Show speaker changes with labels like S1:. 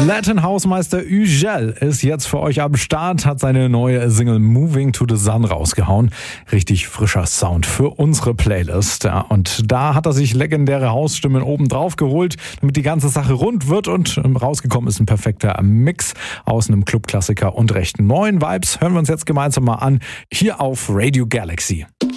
S1: Latin Hausmeister Ügel ist jetzt für euch am Start, hat seine neue Single Moving to the Sun rausgehauen. Richtig frischer Sound für unsere Playlist. Ja, und da hat er sich legendäre Hausstimmen oben drauf geholt, damit die ganze Sache rund wird, und rausgekommen ist ein perfekter Mix aus einem Clubklassiker und recht neuen Vibes. Hören wir uns jetzt gemeinsam mal an, hier auf Radio Galaxy.